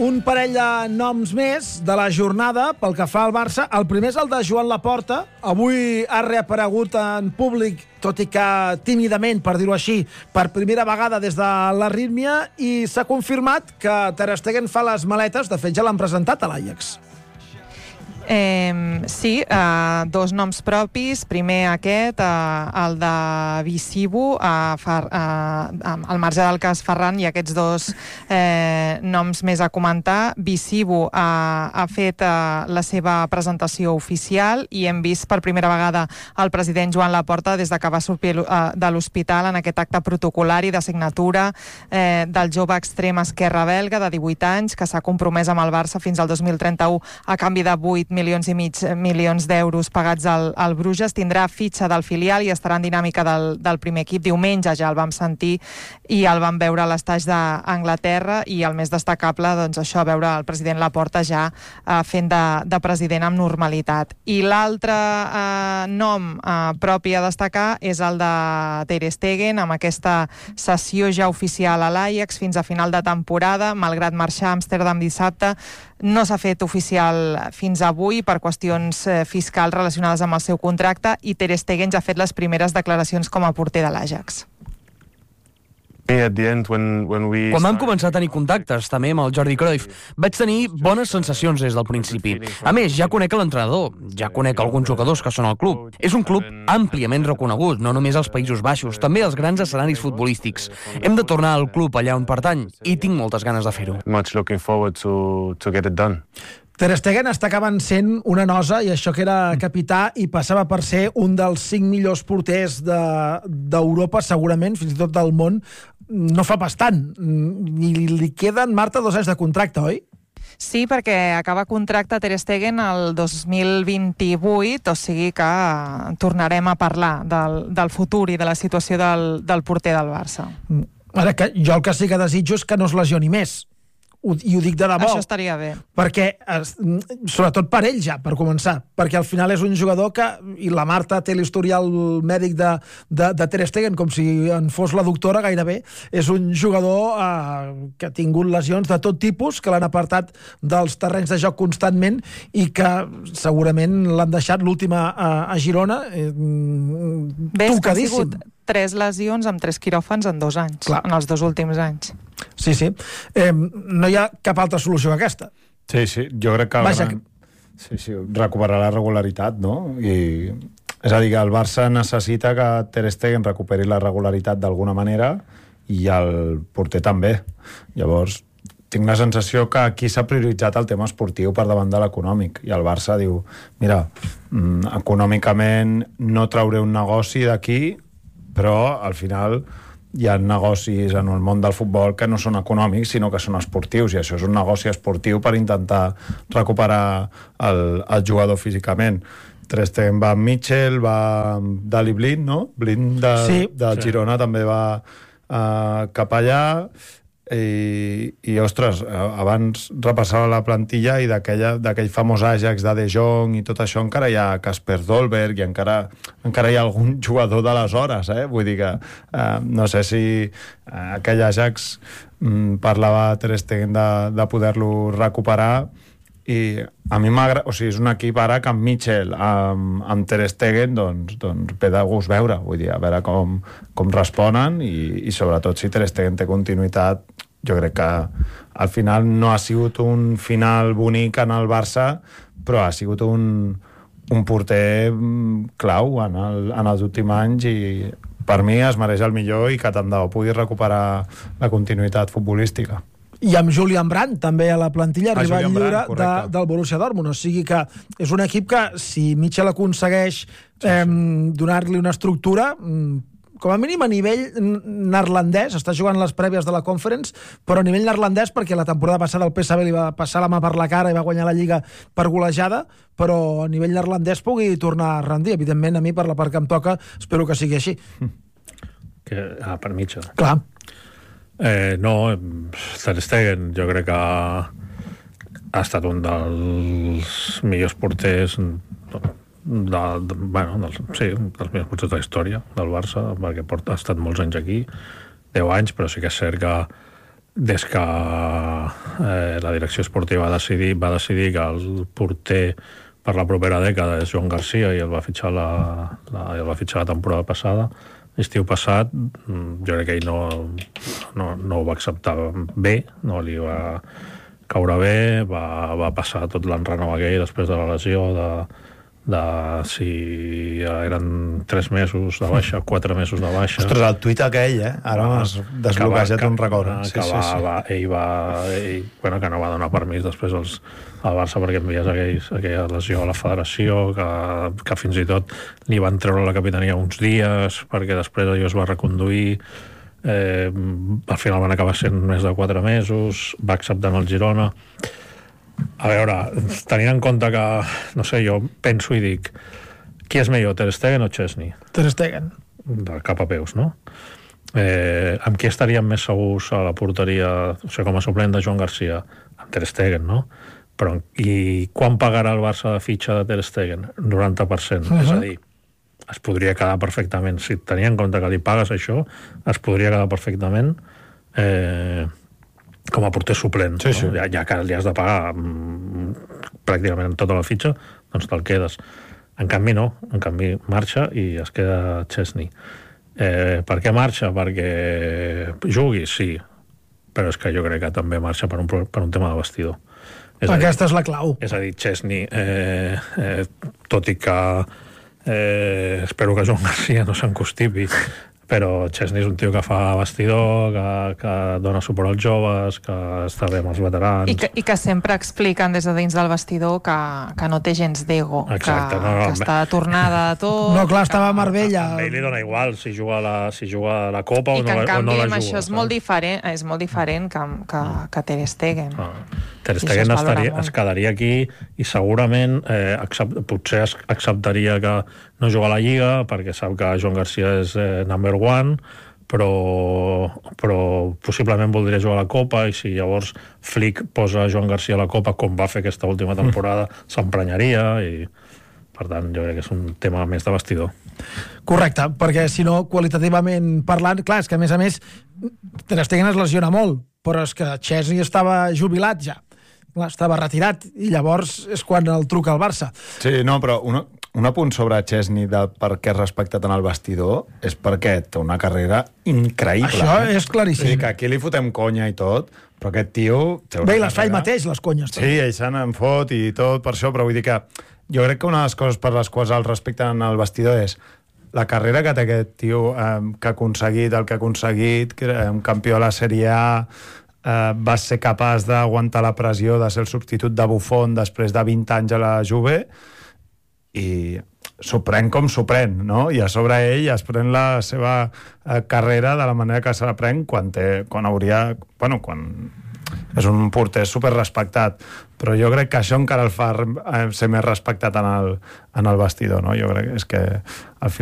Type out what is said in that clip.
un parell de noms més de la jornada pel que fa al Barça. El primer és el de Joan Laporta. Avui ha reaparegut en públic, tot i que tímidament, per dir-ho així, per primera vegada des de l'Arrítmia, i s'ha confirmat que Ter Stegen fa les maletes. De fet, ja l'han presentat a l'Ajax. Sí, dos noms propis. Primer aquest, el de Bissibu, al marge del cas Ferran, i aquests dos noms més a comentar. Bissibu ha fet la seva presentació oficial i hem vist per primera vegada el president Joan Laporta des que va sortir de l'hospital en aquest acte protocolari de signatura del jove extrem esquerre belga de 18 anys que s'ha compromès amb el Barça fins al 2031 a canvi de 8,5 milions d'euros pagats al Bruges. Tindrà fitxa del filial i estarà en dinàmica del primer equip. Diumenge ja el vam sentir i el vam veure a l'estaix d'Anglaterra, i el més destacable, doncs això, veure el president Laporta ja fent de president amb normalitat. I l'altre nom propi a destacar és el de Ter Stegen, amb aquesta sessió ja oficial a l'Ajax fins a final de temporada, malgrat marxar a Amsterdam dissabte. No s'ha fet oficial fins avui per qüestions fiscals relacionades amb el seu contracte, i Ter Stegen ja ha fet les primeres declaracions com a porter de l'Ajax. Quan vam començar a tenir contactes, també amb el Jordi Cruyff, vaig tenir bones sensacions des del principi. A més, ja conec l'entrenador, ja conec alguns jugadors que són al club. És un club àmpliament reconegut, no només als Països Baixos, també als grans escenaris futbolístics. Hem de tornar al club allà on pertany, i tinc moltes ganes de fer-ho. Ter Stegen està acabant sent una nosa, i això que era capità i passava per ser un dels 5 millors porters d'Europa, segurament, fins i tot del món, no fa bastant. I li queden, Marta, 2 anys de contracte, oi? Sí, perquè acaba contracte Ter Stegen el 2028, o sigui que tornarem a parlar del futur i de la situació del porter del Barça. Ara, que jo el que sí que desitjo és que no es lesioni més. I ho dic de debò. Això estaria bé. Perquè, sobretot per ell ja, per començar, perquè al final és un jugador que, i la Marta té l'historial mèdic de Ter Stegen, com si en fos la doctora gairebé, és un jugador que ha tingut lesions de tot tipus, que l'han apartat dels terrenys de joc constantment i que segurament l'han deixat l'última a Girona tocadíssim. Que han sigut 3 lesions amb 3 quiròfans en 2 anys. Clar. En els 2 últims anys. Sí. No hi ha cap altra solució que aquesta. Sí, jo crec que recuperar la regularitat, no? És a dir, que el Barça necessita que Ter Stegen recuperi la regularitat d'alguna manera, i el porter també. Llavors, tinc la sensació que aquí s'ha prioritzat el tema esportiu per davant de l'econòmic, i el Barça diu, mira, econòmicament no trauré un negoci d'aquí, però al final hi ha negocis en el món del futbol que no són econòmics, sinó que són esportius, i això és un negoci esportiu per intentar recuperar el jugador físicament. Ter Stegen va amb Mitchell, va amb Daley Blind, no? Blind de Girona també va cap allà, i ostres, abans repassava la plantilla i d'aquell famós Ajax de Jong i tot això, encara hi ha Kasper Dolberg i encara hi ha algun jugador d'aleshores, vull dir que no sé si aquell Ajax parlava Ter Stegen de poder-lo recuperar, i a mi m'agrada, o sigui, és un equip ara que amb Mitchell, amb Ter Stegen, doncs ve de gust veure, vull dir, a veure com responen, i sobretot si Ter Stegen té continuïtat. Jo crec que al final no ha sigut un final bonic en el Barça, però ha sigut un porter clau en els últims anys, i per mi es mereix el millor, i que tant de bo pugui recuperar la continuïtat futbolística. I amb Julian Brandt també a la plantilla, arribat lliure del Borussia Dortmund, o sigui que és un equip que, si Mitchell aconsegueix donar-li una estructura, com a mínim a nivell neerlandès, està jugant les prèvies de la Conference, però a nivell neerlandès, perquè la temporada passada el PSV li va passar la mà per la cara i va guanyar la Lliga per golejada, però a nivell neerlandès pugui tornar a rendir. Evidentment, a mi, per la part que em toca, espero que sigui així. Per Mitchell. Clar. No, Ter Stegen jo crec que ha estat un dels millors porters dels millors porters de la història del Barça, perquè ha estat molts anys aquí, 10 anys, però sí que és cert que des que la direcció esportiva va decidir que el porter per la propera dècada és Joan Garcia i el va fitxar la temporada passada, l'estiu passat, jo crec que ell no ho va acceptar bé, no li va caure bé, va passar tot l'enrenou aquell després de la lesió de si eren 3 mesos de baixa, 4 mesos de baixa. Ostres, el tuit aquell, ara m'has desbloquejat un record. Ell que no va donar permís després al Barça perquè enviés aquella lesió a la federació, que fins i tot li van treure la capitania uns dies, perquè després allò es va reconduir. Al final van acabar sent més de 4 mesos, va acceptar el Girona. A veure, tenint en compte que, no sé, jo penso i dic, qui és millor, Ter Stegen o Chesney? Ter Stegen. De cap a peus, no? Amb qui estaríem més segurs a la porteria, o sigui, com a suplent de Joan Garcia? Amb Ter Stegen, no? Però, i quan pagarà el Barça de fitxa de Ter Stegen? 90%. És a dir, es podria quedar perfectament, si tenia en compte que li pagues això, es podria quedar perfectament com a porter suplent. Sí, sí. No? Ja que li has de pagar pràcticament tota la fitxa, doncs te'l quedes. En canvi no, en canvi marxa i es queda Chesney. Per què marxa? Perquè jugui, sí, però és que jo crec que també marxa per un tema de vestidor. Aquesta és la clau. És a dir, Chesney, tot i que espero que Joan Garcia no s'encostipi, però Chesney és un tio que fa vestidor, que dona suport als joves, que està bé amb els veterans. I que sempre expliquen des de dins del vestidor que no té gens d'ego, que està tornada de tot. No, clar, estava a Marbella. A ell li dona igual si juga a la Copa o no la juga. I que en canvi això és molt diferent que Ter Stegen. Ter Stegen es quedaria aquí i segurament potser acceptaria que no juga a la Lliga perquè sap que Joan Garcia és number one, però possiblement voldria jugar a la Copa i si llavors Flick posa Joan Garcia a la Copa com va fer aquesta última temporada s'emprenyaria i per tant jo crec que és un tema més de vestidor. Correcte, perquè si no qualitativament parlant, clar, és que a més Ter Stegen es lesiona molt, però és que Chesney estava jubilat ja, estava retirat i llavors és quan el truca al Barça. Sí, no, però un apunt sobre Chesney de per què és respectat en el vestidor és perquè té una carrera increïble. Això és claríssim. O sigui que aquí li fotem conya i tot, però aquest tio... Bé, les fa ell mateix, les conyes. Sí, ell se n'en fot i tot per això, però vull dir que jo crec que una de les coses per les quals el respecten en el vestidor és la carrera que té aquest tio, que ha aconseguit el que ha aconseguit, que era un campió de la Sèrie A, va ser capaç d'aguantar la pressió de ser el substitut de Buffon després de 20 anys a la Juve i s'ho pren com s'ho pren, no? I a sobre ell es pren la seva carrera de la manera que se la pren quan és un porter superrespectat, però jo crec que això encara el fa ser més respectat en el vestidor, no? Jo crec que és que al final